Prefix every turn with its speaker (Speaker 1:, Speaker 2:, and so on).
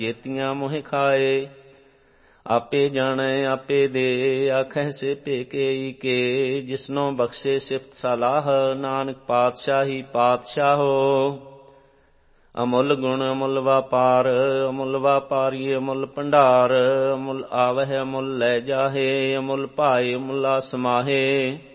Speaker 1: ਜੇਤੀਆਂ ਮੋਹਿ ਖਾਏ। ਆਪੇ ਜਾਣੈ ਆਪੇ ਦੇ, ਆਖਹਿ ਸੇ ਭੇਕੇ ਕੇ। ਜਿਸਨੋ ਬਖਸ਼ੇ ਸਿਫਤ ਸਲਾਹ, ਨਾਨਕ ਪਾਤਸ਼ਾਹੀ ਪਾਤਸ਼ਾਹੋ। ਅਮੁੱਲ ਗੁਣ ਅਮੁੱਲ ਵਾਪਾਰ, ਅਮੁੱਲ ਵਾਪਾਰੀ ਅਮੁੱਲ ਭੰਡਾਰ। ਅਮੁੱਲ ਆਵਹਿ ਅਮੁੱਲ ਲੈ ਜਾਹੇ, ਅਮੁੱਲ ਭਾਏ ਅਮੁੱਲਾ ਸਮਾਹੇ।